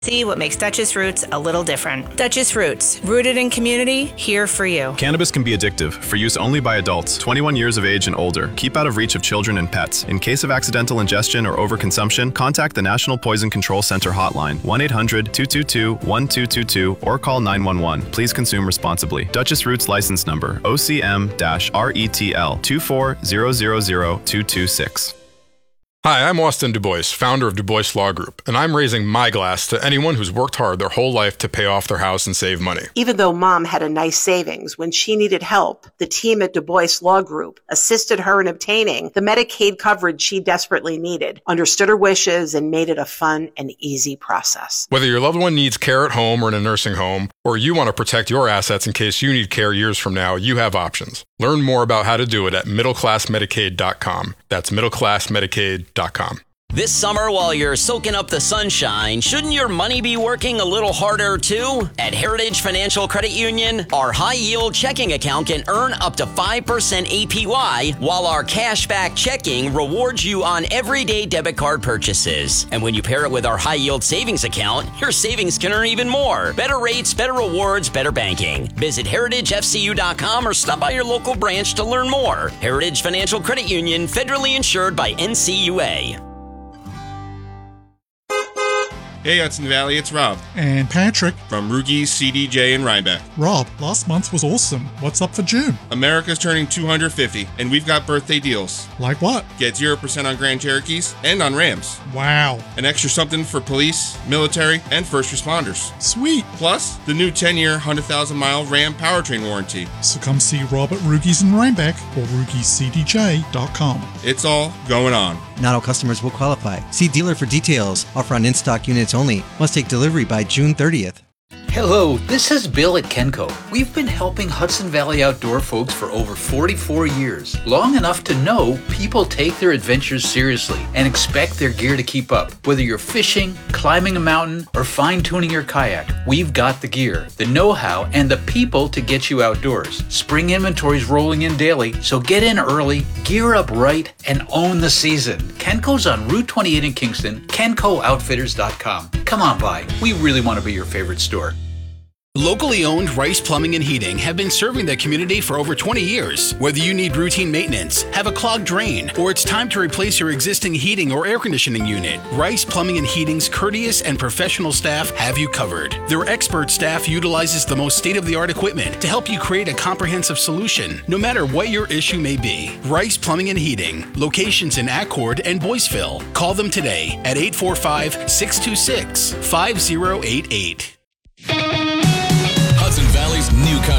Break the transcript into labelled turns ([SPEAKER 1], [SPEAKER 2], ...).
[SPEAKER 1] See what makes Duchess Roots a little different. Duchess Roots, rooted in community, here for you.
[SPEAKER 2] Cannabis can be addictive. For use only by adults, 21 years of age and older. Keep out of reach of children and pets. In case of accidental ingestion or overconsumption, contact the National Poison Control Center hotline, 1-800-222-1222, or call 911. Please consume responsibly. Duchess Roots license number, OCM-RETL 2400226.
[SPEAKER 3] Hi, I'm Austin Du Bois, founder of Du Bois Law Group, and I'm raising my glass to anyone who's worked hard their whole life to pay off their house and save money.
[SPEAKER 4] Even though Mom had a nice savings, when she needed help, the team at Du Bois Law Group assisted her in obtaining the Medicaid coverage she desperately needed, understood her wishes, and made it a fun and easy process.
[SPEAKER 3] Whether your loved one needs care at home or in a nursing home, or you want to protect your assets in case you need care years from now, you have options. Learn more about how to do it at middleclassmedicaid.com. That's middleclassmedicaid.com.
[SPEAKER 5] This summer, while you're soaking up the sunshine, shouldn't your money be working a little harder too? At Heritage Financial Credit Union, our high-yield checking account can earn up to 5% APY, while our cashback checking rewards you on everyday debit card purchases. And when you pair it with our high-yield savings account, your savings can earn even more. Better rates, better rewards, better banking. Visit heritagefcu.com or stop by your local branch to learn more. Heritage Financial Credit Union, federally insured by NCUA.
[SPEAKER 6] Hey Hudson Valley, it's Rob.
[SPEAKER 7] And Patrick.
[SPEAKER 6] From Rugies, CDJ, and Rhinebeck.
[SPEAKER 7] Rob, last month was awesome. What's up for June?
[SPEAKER 6] America's turning 250, and we've got birthday deals.
[SPEAKER 7] Like what?
[SPEAKER 6] Get 0% on Grand Cherokees and on Rams.
[SPEAKER 7] Wow.
[SPEAKER 6] An extra something for police, military, and first responders.
[SPEAKER 7] Sweet.
[SPEAKER 6] Plus, the new 10-year, 100,000-mile Ram powertrain warranty.
[SPEAKER 7] So come see Rob at Rugies in Rhinebeck or rugiescdj.com.
[SPEAKER 6] It's all going on.
[SPEAKER 8] Not all customers will qualify. See dealer for details. Offer on in-stock units only. Must take delivery by June 30th.
[SPEAKER 9] Hello, this is Bill at Kenco. We've been helping Hudson Valley outdoor folks for over 44 years, long enough to know people take their adventures seriously and expect their gear to keep up. Whether you're fishing, climbing a mountain, or fine-tuning your kayak, we've got the gear, the know-how, and the people to get you outdoors. Spring inventory's rolling in daily, so get in early, gear up right, and own the season. Kenco's on Route 28 in Kingston, KencoOutfitters.com. Come on by. We really want to be your favorite store.
[SPEAKER 10] Locally owned Rice Plumbing and Heating have been serving the community for over 20 years. Whether you need routine maintenance, have a clogged drain, or it's time to replace your existing heating or air conditioning unit, Rice Plumbing and Heating's courteous and professional staff have you covered. Their expert staff utilizes the most state-of-the-art equipment to help you create a comprehensive solution, no matter what your issue may be. Rice Plumbing and Heating, locations in Accord and Boyceville. Call them today at 845-626-5088.